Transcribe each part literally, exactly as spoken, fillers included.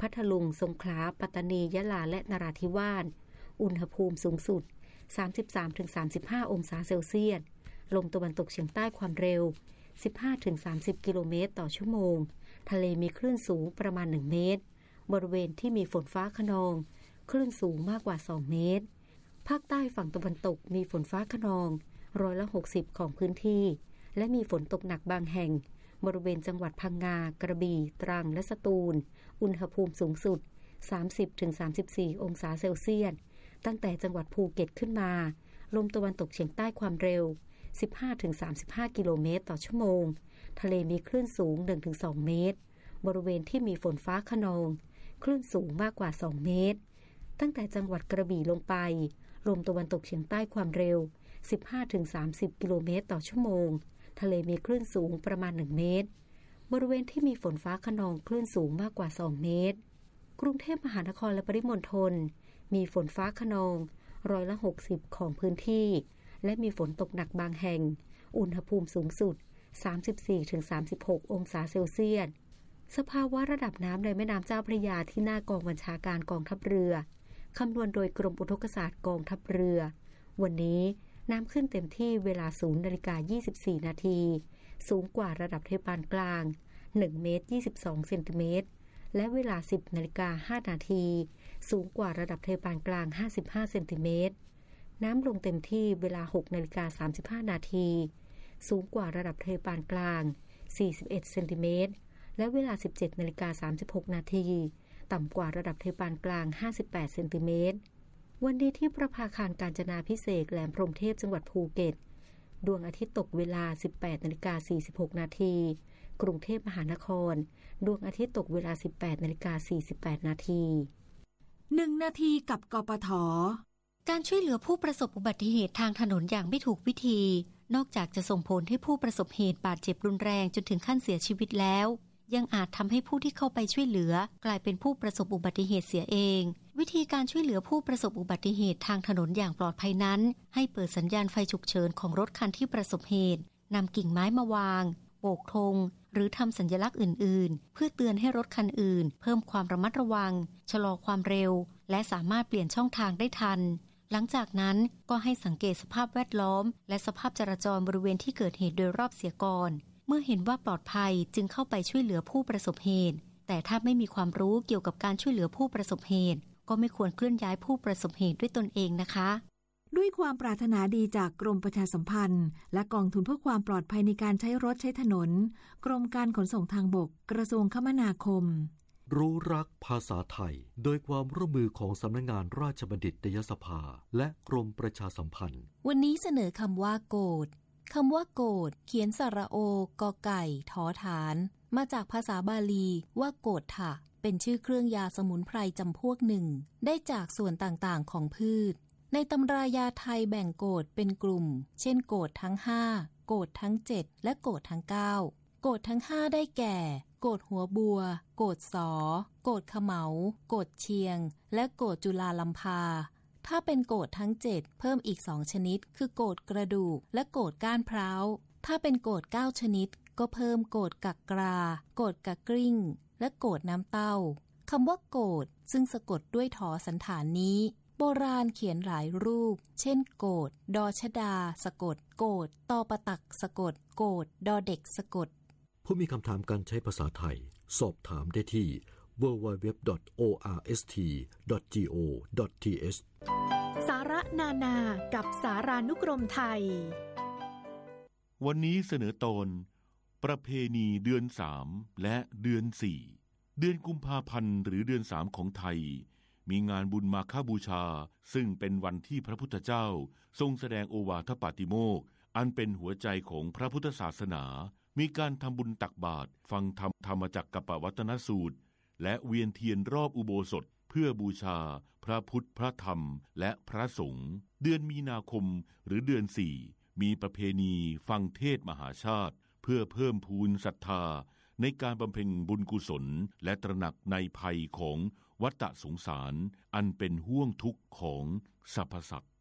พัทลุงสงขลาปัตตานียะลาและนราธิวาสอุณหภูมิสูงสุด สามสิบสามถึงสามสิบห้า องศาเซลเซียสลมตะวันตกเฉียงใต้ความเร็ว สิบห้าถึงสามสิบ กิโลเมตรต่อชั่วโมงทะเลมีคลื่นสูงประมาณหนึ่งเมตรบริเวณที่มีฝนฟ้าคะนองคลื่นสูงมากกว่าสองเมตรภาคใต้ฝั่งตะวันตกมีฝนฟ้าคะนองร้อยละหกสิบของพื้นที่และมีฝนตกหนักบางแห่งบริเวณจังหวัดพังงากระบี่ตรังและสตูลอุณหภูมิสูงสุด สามสิบถึงสามสิบสี่ องศาเซลเซียสตั้งแต่จังหวัดภูเก็ตขึ้นมาลมตะวันตกเฉียงใต้ความเร็ว สิบห้าถึงสามสิบห้า กิโลเมตรต่อชั่วโมงทะเลมีคลื่นสูง หนึ่งถึงสอง เมตรบริเวณที่มีฝนฟ้าคะนองคลื่นสูงมากกว่าสองเมตรตั้งแต่จังหวัดกระบี่ลงไปลมตะวันตกเฉียงใต้ความเร็ว สิบห้าถึงสามสิบ กิโลเมตรต่อชั่วโมงทะเลมีคลื่นสูงประมาณหนึ่งเมตรบริเวณที่มีฝนฟ้าคะนองคลื่นสูงมากกว่าสองเมตรกรุงเทพมหานครและปริมณฑลมีฝนฟ้าคะนองร้อยละหกสิบของพื้นที่และมีฝนตกหนักบางแห่งอุณหภูมิสูงสุด สามสิบสี่ถึงสามสิบหก องศาเซลเซียสสภาวะระดับน้ำในแม่น้ำเจ้าพระยาที่หน้ากองบัญชาการกองทัพเรือคำนวณโดยกรมอุทกศาสตร์กองทัพเรือวันนี้น้ำขึ้นเต็มที่เวลา ศูนย์นาฬิกายี่สิบสี่ นาทีสูงกว่าระดับทะเลปานกลางหนึ่งเมตรยี่สิบสองเซนติเมตรและเวลา สิบนาฬิกาห้า นาทีสูงกว่าระดับทะเลปานกลางห้าสิบห้าเซนติเมตรน้ำลงเต็มที่เวลา หกนาฬิกาสามสิบห้า นาทีสูงกว่าระดับทะเลปานกลางสี่สิบเอ็ดเซนติเมตรและเวลา สิบเจ็ดนาฬิกาสามสิบหก นาทีต่ำกว่าระดับทะเลปานกลางห้าสิบแปดเซนติเมตรวันนี้ที่ประภาคารกาญจนาภิเษกแหลมพรหมเทพจังหวัดภูเก็ตดวงอาทิตย์ตกเวลา สิบแปดนาฬิกาสี่สิบหก นาทีกรุงเทพมหานครดวงอาทิตย์ตกเวลา สิบแปดนาฬิกาสี่สิบแปด นาทีหนึ่งนาทีกับกปท. การช่วยเหลือผู้ประสบอุบัติเหตุทางถนนอย่างไม่ถูกวิธีนอกจากจะส่งผลให้ผู้ประสบเหตุบาดเจ็บรุนแรงจนถึงขั้นเสียชีวิตแล้วยังอาจทำให้ผู้ที่เข้าไปช่วยเหลือกลายเป็นผู้ประสบอุบัติเหตุเสียเองวิธีการช่วยเหลือผู้ประสบอุบัติเหตุทางถนนอย่างปลอดภัยนั้นให้เปิดสัญญาณไฟฉุกเฉินของรถคันที่ประสบเหตุนำกิ่งไม้มาวางโบกธงหรือทำสัญลักษณ์อื่นๆเพื่อเตือนให้รถคันอื่นเพิ่มความระมัดระวังชะลอความเร็วและสามารถเปลี่ยนช่องทางได้ทันหลังจากนั้นก็ให้สังเกตสภาพแวดล้อมและสภาพจราจรบริเวณที่เกิดเหตุโดยรอบเสียก่อนเมื่อเห็นว่าปลอดภัยจึงเข้าไปช่วยเหลือผู้ประสบเหตุแต่ถ้าไม่มีความรู้เกี่ยวกับการช่วยเหลือผู้ประสบเหตุก็ไม่ควรเคลื่อนย้ายผู้ประสบเหตุด้วยตนเองนะคะด้วยความปรารถนาดีจากกรมประชาสัมพันธ์และกองทุนเพื่อความปลอดภัยในการใช้รถใช้ถนนกรมการขนส่งทางบกกระทรวงคมนาคมรู้รักภาษาไทยโดยความร่วมมือของสำนักงานราชบัณฑิตยสภาและกรมประชาสัมพันธ์วันนี้เสนอคำว่าโกฏคำว่าโกฏเขียนสระโอกอไก่ทอฐานมาจากภาษาบาลีว่าโกฏฐะเป็นชื่อเครื่องยาสมุนไพรจำพวกหนึ่งได้จากส่วนต่างๆของพืชในตำรายาไทยแบ่งโกฏเป็นกลุ่มเช่นโกฏทั้งห้าโกฏทั้งเจ็ดและโกฏทั้งเก้าโกฏทั้งห้าได้แก่โกฏหัวบัวโกฏสอโกฏเขมาโกฏเชียงและโกฏจุฬาลัมพาถ้าเป็นโกฏทั้งเจ็ดเพิ่มอีกสองชนิดคือโกฏกระดูกและโกฏก้านพร้าวถ้าเป็นโกฏเก้าชนิดก็เพิ่มโกฏกักกราโกฏกักกริ้งและโกฏน้ำเต้าคำว่าโกฏซึ่งสะกดด้วยถอสันฐานนี้โบราณเขียนหลายรูปเช่นโกฏดอชดาสะกดโกฏตอปตักสะกดโกฏดอเด็กสะกดผู้มีคำถามการใช้ภาษาไทยสอบถามได้ที่ ดับเบิลยู ดับเบิลยู ดับเบิลยู ดอท โอ อาร์ เอส ที ดอท จี โอ ดอท ที เอชสาระนานากับสารานุกรมไทยวันนี้เสนอตอนประเพณีเดือนสามและเดือนสี่เดือนกุมภาพันธ์หรือเดือนสามของไทยมีงานบุญมาฆบูชาซึ่งเป็นวันที่พระพุทธเจ้าทรงแสดงโอวาทปาติโมกข์อันเป็นหัวใจของพระพุทธศาสนามีการทำบุญตักบาตรฟังธรรมธรรมจักรกัปปวัตนสูตรและเวียนเทียนรอบอุโบสถเพื่อบูชาพระพุทธพระธรรมและพระสงฆ์เดือนมีนาคมหรือเดือนสี่มีประเพณีฟังเทศมหาชาติเพื่อเพิ่มพูนศรัทธาในการบำเพ็ญบุญกุศลและตระหนักในภัยของวัฏสงสารอันเป็นห่วงทุกข์ของสรรพสัตว์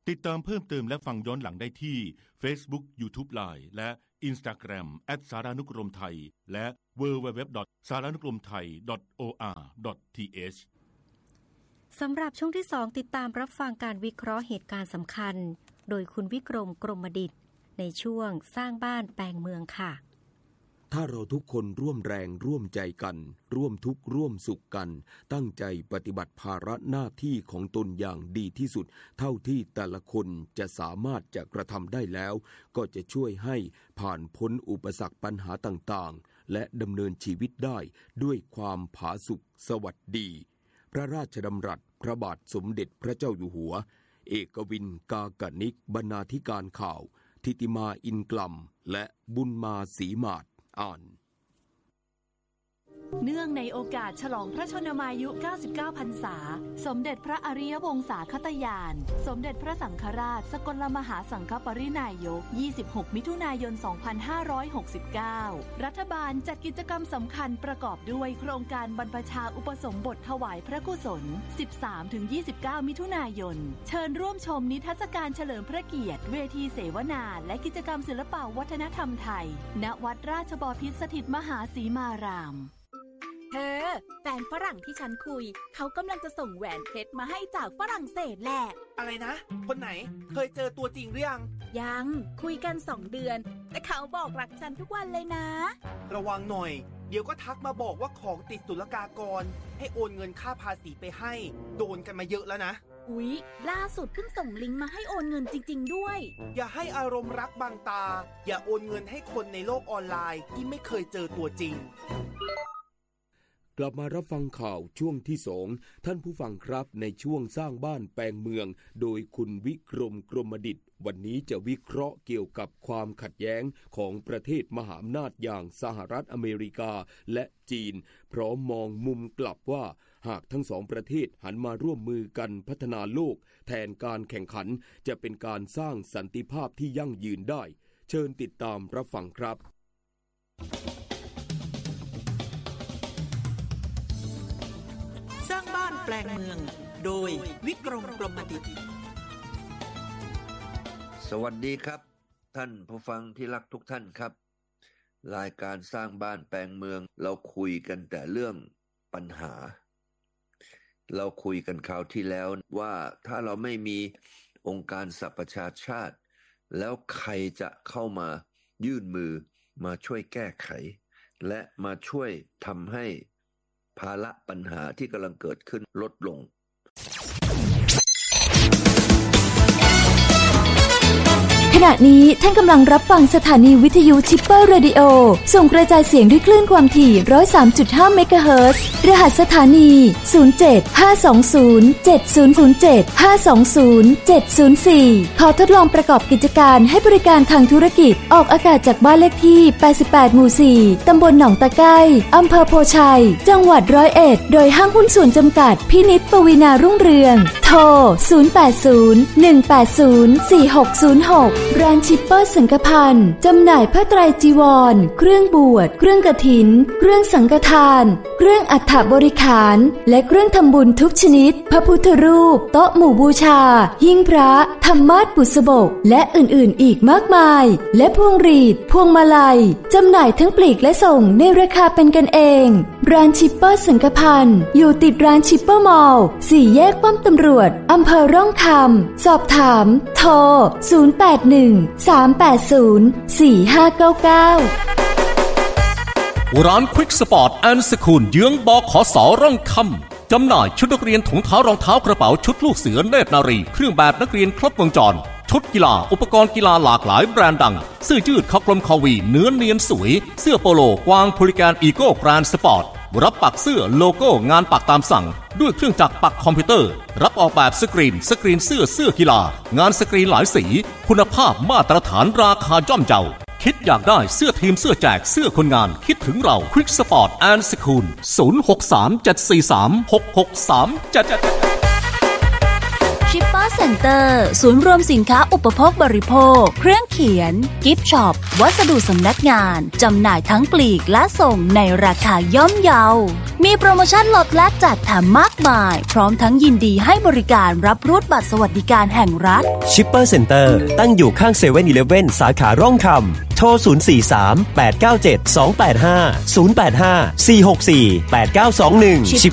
ติดตามเพิ่มเติมและฟังย้อนหลังได้ที่ Facebook YouTube Line และ Instagram แอท สารานุกรมไทยและ ดับเบิลยู ดับเบิลยู ดับเบิลยู ดอท สารานุกรมไทย ดอท โอ อาร์ ดอท ที เอชสำหรับช่วงที่สองติดตามรับฟังการวิเคราะห์เหตุการณ์สำคัญโดยคุณวิกรมกรมดิษฐ์ในช่วงสร้างบ้านแปลงเมืองค่ะถ้าเราทุกคนร่วมแรงร่วมใจกันร่วมทุกข์ร่วมสุขกันตั้งใจปฏิบัติภาระหน้าที่ของตนอย่างดีที่สุดเท่าที่แต่ละคนจะสามารถจะกระทำได้แล้วก็จะช่วยให้ผ่านพ้นอุปสรรคปัญหาต่างๆและดำเนินชีวิตได้ด้วยความผาสุกสวัสดีพระราชดำรัสพระบาทสมเด็จพระเจ้าอยู่หัวเอกวินกากนิกบรรณาธิการข่าวทิติมาอินกลัมและบุญมาศรีมาศอ่านเนื่องในโอกาสฉลองพระชนมายุเก้าสิบเก้าพรรษาสมเด็จพระอริยวงศาคตญาณสมเด็จพระสังฆราชสกลมหาสังฆปรินายกยี่สิบหกมิถุนายนสองพันห้าร้อยหกสิบเก้ารัฐบาลจัดกิจกรรมสำคัญประกอบด้วยโครงการบรรพชาอุปสมบทถวายพระกุศล สิบสามถึงยี่สิบเก้า มิถุนายนเชิญร่วมชมนิทรรศการเฉลิมพระเกียรติเวทีเสวนาและกิจกรรมศิลปวัฒนธรรมไทยณวัดราชบพิตรสถิตมหาสีมารามเธอแฟนฝรั่งที่ฉันคุยเขากำลังจะส่งแหวนเพชรมาให้จากฝรั่งเศสแหละอะไรนะคนไหนเคยเจอตัวจริงหรือยังยังคุยกันสองเดือนแต่เขาบอกรักฉันทุกวันเลยนะระวังหน่อยเดี๋ยวก็ทักมาบอกว่าของติดศุลกากรให้โอนเงินค่าภาษีไปให้โดนกันมาเยอะแล้วนะอุ๊ยล่าสุดเพิ่งส่งลิงก์มาให้โอนเงินจริงๆด้วยอย่าให้อารมณ์รักบังตาอย่าโอนเงินให้คนในโลกออนไลน์ที่ไม่เคยเจอตัวจริงกลับมารับฟังข่าวช่วงที่สองท่านผู้ฟังครับในช่วงสร้างบ้านแปลงเมืองโดยคุณวิกรมกรมดิษฐ์วันนี้จะวิเคราะห์เกี่ยวกับความขัดแย้งของประเทศมหาอำนาจอย่างสหรัฐอเมริกาและจีนพร้อมมองมุมกลับว่าหากทั้งสองประเทศหันมาร่วมมือกันพัฒนาโลกแทนการแข่งขันจะเป็นการสร้างสันติภาพที่ยั่งยืนได้เชิญติดตามรับฟังครับสร้างบ้านแปลงเมืองโดยวิกรมกรมดิษฐ์สวัสดีครับท่านผู้ฟังที่รักทุกท่านครับรายการสร้างบ้านแปลงเมืองเราคุยกันแต่เรื่องปัญหาเราคุยกันคราวที่แล้วว่าถ้าเราไม่มีองค์การสหประชาชาติแล้วใครจะเข้ามายื่นมือมาช่วยแก้ไขและมาช่วยทำให้ภาระปัญหาที่กำลังเกิดขึ้นลดลงขณะนี้ท่านกำลังรับฟังสถานีวิทยุชิปเปอร์เรดิโอส่งกระจายเสียงด้วยคลื่นความถี่ หนึ่งร้อยสามจุดห้า เมกะเฮิรตซ์รหัสสถานี ศูนย์ เจ็ด ห้า สอง ศูนย์ เจ็ด ศูนย์ ศูนย์ เจ็ด ห้า สอง ศูนย์ เจ็ด ศูนย์ สี่ ขอทดลองประกอบกิจการให้บริการทางธุรกิจออกอากาศจากบ้านเลขที่ แปดสิบแปด หมู่ สี่ ตำบลหนองตะไคร้อำเภอโพชัยจังหวัดร้อยเอ็ดโดยห้างหุ้นส่วนจำกัดพินิจปวีณารุ่งเรืองโทร ศูนย์ แปด ศูนย์ หนึ่ง แปด ศูนย์ สี่ หก ศูนย์ หก ร้านชิปเปอร์สังฆพันธ์จำหน่ายผ้าไตรจีวรเครื่องบวชเครื่องกฐินเครื่องสังฆทานเครื่องอัฐบริขารและเครื่องทำบุญทุกชนิดพระพุทธรูปโต๊ะหมู่บูชาหิ้งพระธรรมาสน์บุษบกและอื่นๆอีกมากมายและพวงหรีดพวงมาลัยจำหน่ายทั้งปลีกและส่งในราคาเป็นกันเองร้านชิปเปอร์สังฆพันธ์อยู่ติดร้านชิปเปอร์มอลล์สี่แยกป้อมตำรวจอำเภอร่องคำสอบถามโทรศูนย์ แปด หนึ่ง สาม แปด ศูนย์ สี่ ห้า เก้า เก้าร้านควิกสปอร์ตแอนด์สคูลเยื้องบขสร่องคำจำหน่ายชุดนักเรียนถุงเท้ารองเท้ากระเป๋าชุดลูกเสือเนตรนารีเครื่องแบบนักเรียนครบวงจรชุดกีฬาอุปกรณ์กีฬาหลากหลายแบรนด์ดังเสื้อยืดคอกลมคอวีเนื้อเนียนสวยเสื้อโปโลกวางพูลิแกนอีโก้แกรนด์สปอร์ตรับปักเสื้อโลโก้งานปักตามสั่งด้วยเครื่องจักรปักคอมพิวเตอร์รับออกแบบสกรีนสกรีนเสื้อเสื้อกีฬางานสกรีนหลายสีคุณภาพมาตรฐานราคาย่อมเยาคิดอยากได้เสื้อทีมเสื้อแจกเสื้อคนงานคิดถึงเราควิกสปอร์ตแอนด์สคูลศูนย์ หก สาม เจ็ด สี่ สาม หก หก สาม เจ็ดชิปเปอร์เซ็นเตอร์ศูนย์รวมสินค้าอุปโภคบริโภคเครื่องเขียนกิฟต์ช็อปวัสดุสำนักงานจำหน่ายทั้งปลีกและส่งในราคาย่อมเยามีโปรโมชั่นลดและแจกแถมมากมายพร้อมทั้งยินดีให้บริการรับรูดบัตรสวัสดิการแห่งรัฐชิปเปอร์เซ็นเตอร์ตั้งอยู่ข้างเซเว่นอีเลฟเว่นสาขาร่องคำโทรศูนย์ สี่ สาม แปด เก้า เจ็ด สอง แปด ห้า ศูนย์ แปด ห้า สี่ หก สี่ แปด เก้า สอง หนึ่ง